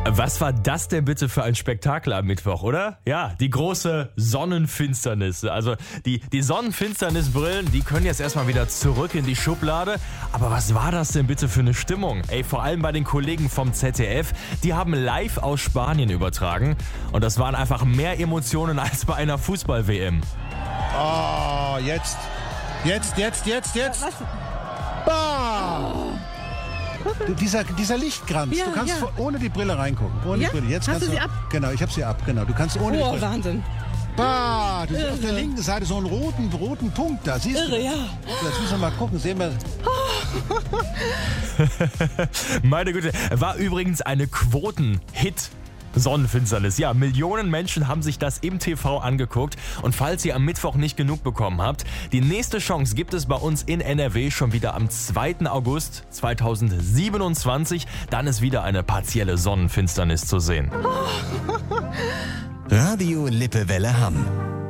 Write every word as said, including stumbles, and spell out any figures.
Was war das denn bitte für ein Spektakel am Mittwoch, oder? Ja, die große Sonnenfinsternis. Also die, die Sonnenfinsternisbrillen, die können jetzt erstmal wieder zurück in die Schublade. Aber was war das denn bitte für eine Stimmung? Ey, vor allem bei den Kollegen vom Z D F, die haben live aus Spanien übertragen. Und das waren einfach mehr Emotionen als bei einer Fußball-W M. Oh, jetzt. Jetzt, jetzt, jetzt, jetzt. Bah! Du, dieser, dieser Lichtkranz, Ja, du kannst ja. vor- ohne die Brille reingucken. Ohne Ja? die Brille. Jetzt Hast kannst du sie ab? Genau, ich habe sie ab. Genau, du kannst ohne Oh, die Brille. Wahnsinn. Bah, du siehst auf der Irre. linken Seite so einen roten, roten Punkt da. Siehst Irre, du? ja. So, jetzt müssen wir mal gucken. Sehen wir. Meine Güte, war übrigens eine Quoten-Hit. Sonnenfinsternis. Ja, Millionen Menschen haben sich das im T V angeguckt. Und falls ihr am Mittwoch nicht genug bekommen habt, die nächste Chance gibt es bei uns in N R W schon wieder am zweiten August zweitausendsiebenundzwanzig. Dann ist wieder eine partielle Sonnenfinsternis zu sehen. Radio Lippewelle Hamm.